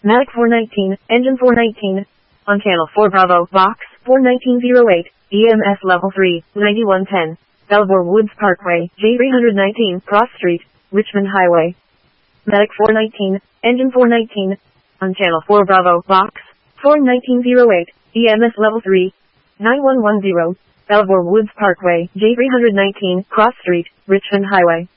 Malik 419, engine 419. On channel 4 Bravo, box 41908, EMS level 3, 9110. Belvoir Woods Parkway, J319, Cross Street, Richmond Highway. Medic 419, engine 419. On channel 4 Bravo, box 41908, EMS level 3, 9110. Belvoir Woods Parkway, J319, Cross Street, Richmond Highway.